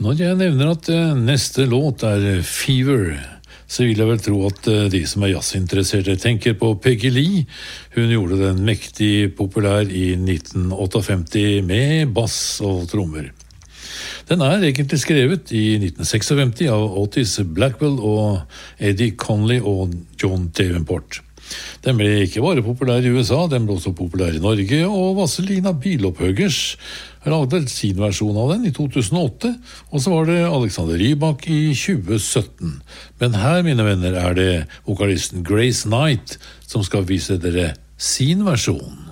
Når jeg nevner at neste låt Fever, så vil jeg vel tro at de som jazzinteresserte tenker på Peggy Lee. Hun gjorde den mektig populær i 1958 med bass og trommer. Den egentlig skrevet i 1956 av Otis Blackwell og Eddie Conley og John Davenport. Den ble ikke bare populær i USA, den ble også populær i Norge, og Vazelina Bilopphøggers lagde sin versjon av den i 2008, og så var det Alexander Rybak i 2017. Men her, mine venner, det vokalisten Grace Knight som skal vise dere sin versjon.